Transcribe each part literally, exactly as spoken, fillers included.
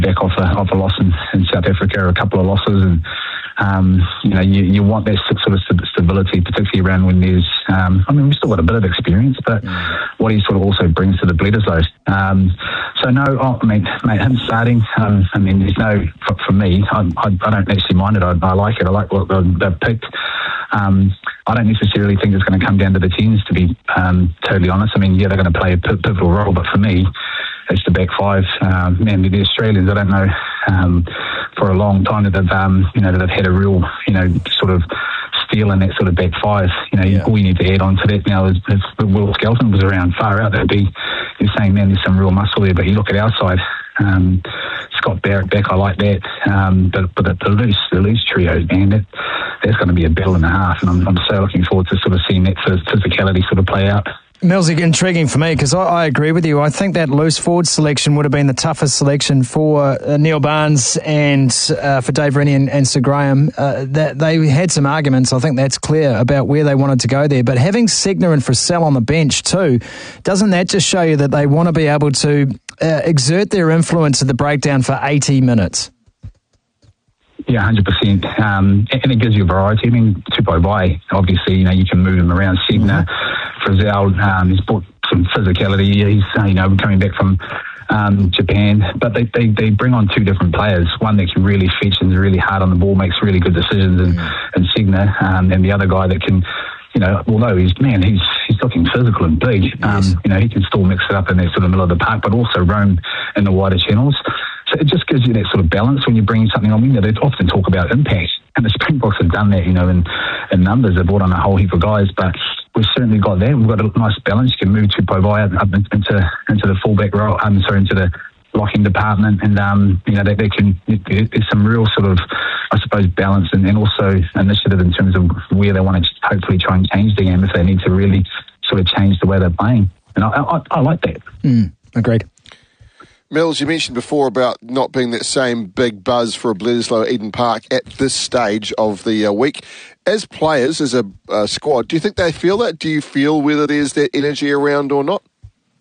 back off a, off a loss in, in South Africa, or a couple of losses, and um, you know, you, you want that sort of stability, particularly around when there's, um, I mean, we've still got a bit of experience, but mm. what he sort of also brings to the Bledisloe. Um, so no, oh, I mean, mate, him starting, um, I mean, there's no, for, for me, I, I, I don't actually mind it. I, I like it. I like what they've picked. Um, I don't necessarily think it's going to come down to the tens, to be um, totally honest. I mean, yeah, they're going to play a pivotal role, but for me, it's the back five. Um, man, the Australians, I don't know, um, for a long time that they've, um, you know, that they've had a real, you know, sort of steal in that sort of back five. You know, yeah. all you need to add on to that now is if Will Skelton was around far out, that'd be, you're saying, man, there's some real muscle there. But you look at our side, um, Scott Barrett back, I like that. Um, but but the, the loose, the loose trios, man, that, that's going to be a battle and a half, and I'm, I'm so looking forward to sort of seeing that physicality sort of play out. Millsy, intriguing for me, because I, I agree with you. I think that loose forward selection would have been the toughest selection for uh, Neil Barnes and uh, for Dave Rennie and, and Sir Graham. Uh, that they had some arguments, I think that's clear, about where they wanted to go there. But having Segner and Frissell on the bench too, doesn't that just show you that they want to be able to uh, exert their influence at the breakdown for eighty minutes? Yeah, one hundred percent. Um, and it gives you variety. I mean, Tupoivaea, obviously, you know, you can move him around. Segner, mm-hmm. Frissell, um, he's brought some physicality. He's, uh, you know, coming back from um, Japan. But they, they, they bring on two different players. One that can really fetch and is really hard on the ball, makes really good decisions, and, mm-hmm. and Segner, um, and the other guy that can, you know, although he's, man, he's he's looking physical and big, um, yes. you know, he can still mix it up in that sort of middle of the park, but also roam in the wider channels. So it just gives you that sort of balance when you're bringing something on. You know, they often talk about impact, and the Springboks have done that, you know, in, in numbers. They've brought on a whole heap of guys, but we've certainly got that. We've got a nice balance. You can move Tupoivaea up into into the fullback role, um, sorry, into the locking department, and um, you know, they, they can. There's some real sort of, I suppose, balance and, and also initiative in terms of where they want to hopefully try and change the game if they need to really sort of change the way they're playing. And I, I, I like that. Mm, agreed. Mills, you mentioned before about not being that same big buzz for a Bledisloe Eden Park at this stage of the uh, week. As players, as a uh, squad, do you think they feel that? Do you feel whether there's that energy around or not?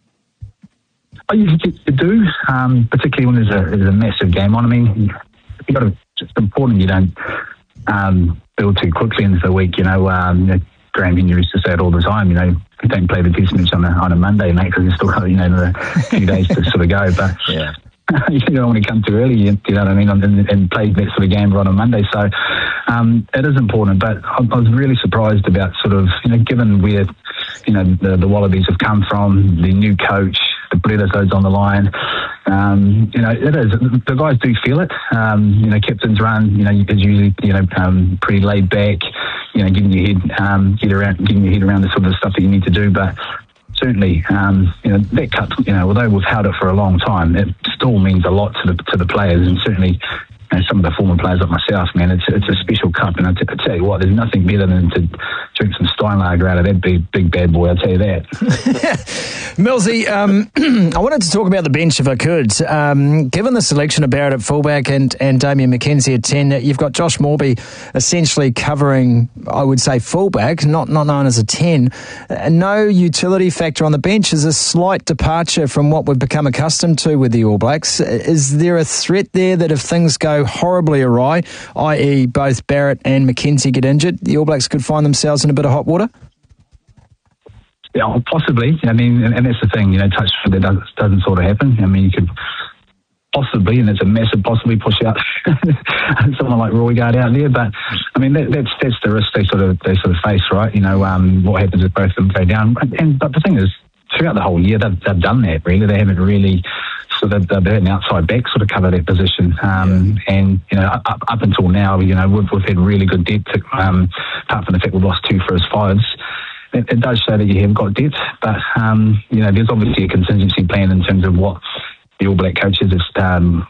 Oh, you, you do, um, particularly when there's a, there's a massive game on. I mean, you got to, it's important you don't um, build too quickly into the week. You know, um, you know, Graham Henry used to say it all the time, you know, you don't play the test match on a, on a Monday, mate, because you still got, you know, a few days to sort of go. But yeah. you don't want to come too early, you know what I mean, and, and play that sort of game right on Monday. So um, it is important. But I, I was really surprised about sort of, you know, given where, you know, the, the Wallabies have come from, the new coach, the Bledisloe's on the line. Um, you know, it is. The guys do feel it. Um, you know, captain's run, you know, is usually, you know, um, pretty laid back. You know, getting your head, um, get around, getting your head around the sort of stuff that you need to do. But certainly, um, you know, that cup, you know, although we've held it for a long time, it still means a lot to the to the players, and certainly, you know, some of the former players like myself, man, it's it's a special cup, and I, t- I tell you what, there's nothing better than to drink some Steinlager out of that big big bad boy. I'll tell you that. Millsy, um, I wanted to talk about the bench if I could. Um, given the selection of Barrett at fullback and, and Damian McKenzie at ten, you've got Josh Morby essentially covering, I would say, fullback, not not known as a ten. Uh, no utility factor on the bench is a slight departure from what we've become accustomed to with the All Blacks. Is there a threat there that if things go horribly awry, that is both Barrett and McKenzie get injured, the All Blacks could find themselves in a bit of hot water? Yeah, possibly. I mean, and, and that's the thing, you know, touch that doesn't, doesn't sort of happen. I mean, you could possibly, and it's a massive possibly, push out someone like Roygard out there. But I mean, that, that's that's the risk they sort of they sort of face, right? You know, um, what happens if both of them go down? And, and but the thing is, throughout the whole year, they've, they've done that. Really, they haven't really. So they've, they've had an outside back sort of cover that position, um, yeah. and you know, up, up until now, you know, we've, we've had really good depth. Um, apart from the fact we've lost two first fives. It, it does show that you have got depth, but um, you know, there's obviously a contingency plan in terms of what the All Black coaches have um,